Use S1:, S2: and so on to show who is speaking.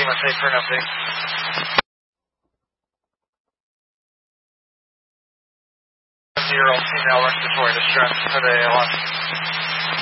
S1: USA for an update. 7-year-old female respiratory distress for the ALS.